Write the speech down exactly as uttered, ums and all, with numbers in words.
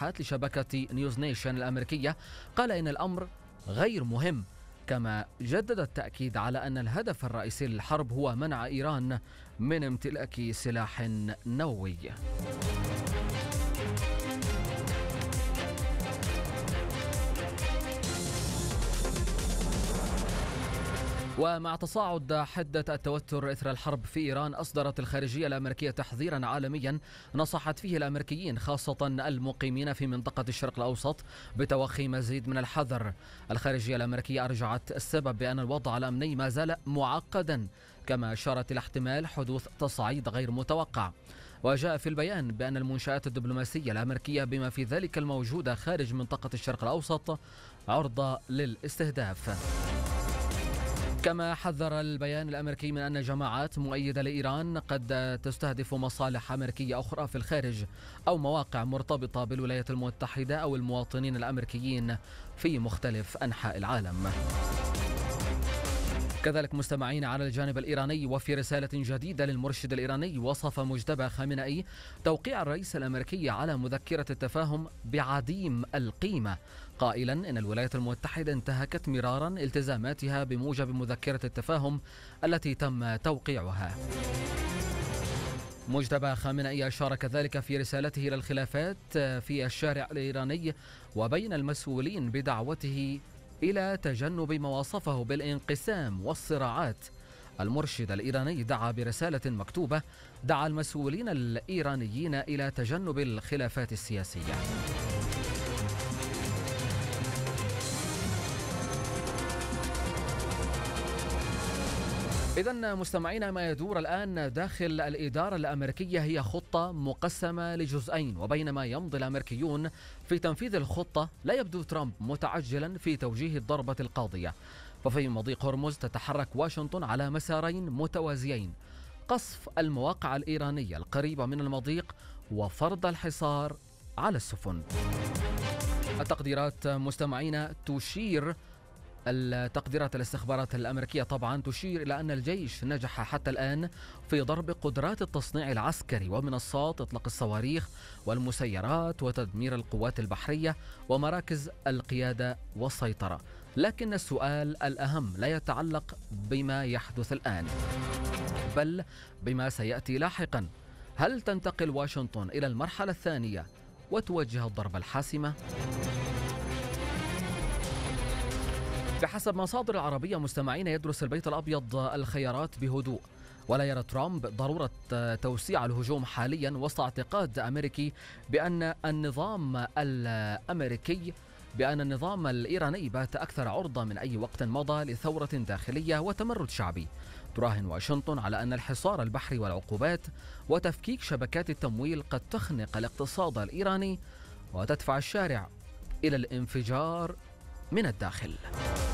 تصريحات لشبكة نيوز نيشن الأمريكية قال إن الأمر غير مهم، كما جدد التأكيد على أن الهدف الرئيسي للحرب هو منع إيران من امتلاك سلاح نووي. ومع تصاعد حدة التوتر إثر الحرب في إيران، أصدرت الخارجية الأمريكية تحذيرا عالميا نصحت فيه الأمريكيين خاصة المقيمين في منطقة الشرق الأوسط بتوخي مزيد من الحذر. الخارجية الأمريكية أرجعت السبب بأن الوضع الأمني ما زال معقدا، كما أشارت إلى احتمال حدوث تصعيد غير متوقع. وجاء في البيان بأن المنشآت الدبلوماسية الأمريكية بما في ذلك الموجودة خارج منطقة الشرق الأوسط عرضة للاستهداف. كما حذر البيان الأمريكي من أن جماعات مؤيدة لإيران قد تستهدف مصالح أمريكية أخرى في الخارج أو مواقع مرتبطة بالولايات المتحدة أو المواطنين الأمريكيين في مختلف أنحاء العالم. كذلك مستمعين على الجانب الإيراني، وفي رسالة جديدة للمرشد الإيراني وصف مجتبى خامنئي توقيع الرئيس الأمريكي على مذكرة التفاهم بعديم القيمة، قائلا إن الولايات المتحدة انتهكت مرارا التزاماتها بموجب مذكرة التفاهم التي تم توقيعها. مجتبى خامنئي أشار كذلك في رسالته إلى الخلافات في الشارع الإيراني وبين المسؤولين بدعوته إلى تجنب ما وصفه بالانقسام والصراعات. المرشد الإيراني دعا برسالة مكتوبة دعا المسؤولين الإيرانيين إلى تجنب الخلافات السياسية. إذن مستمعين، ما يدور الآن داخل الإدارة الأمريكية هي خطة مقسمة لجزئين، وبينما يمضي الأمريكيون في تنفيذ الخطة لا يبدو ترامب متعجلا في توجيه الضربة القاضية. ففي مضيق هرمز تتحرك واشنطن على مسارين متوازيين: قصف المواقع الإيرانية القريبة من المضيق وفرض الحصار على السفن. التقديرات مستمعين تشير التقديرات الاستخبارات الأمريكية طبعا تشير إلى أن الجيش نجح حتى الآن في ضرب قدرات التصنيع العسكري ومنصات إطلاق الصواريخ والمسيرات وتدمير القوات البحرية ومراكز القيادة والسيطرة. لكن السؤال الأهم لا يتعلق بما يحدث الآن بل بما سيأتي لاحقا. هل تنتقل واشنطن إلى المرحلة الثانية وتوجه الضربة الحاسمة؟ بحسب مصادر عربية مستمعين، يدرس البيت الأبيض الخيارات بهدوء، ولا يرى ترامب ضرورة توسيع الهجوم حاليا، وسط اعتقاد أمريكي بأن النظام الأمريكي بأن النظام الإيراني بات أكثر عرضة من أي وقت مضى لثورة داخلية وتمرد شعبي. تراهن واشنطن على أن الحصار البحري والعقوبات وتفكيك شبكات التمويل قد تخنق الاقتصاد الإيراني وتدفع الشارع إلى الانفجار من الداخل.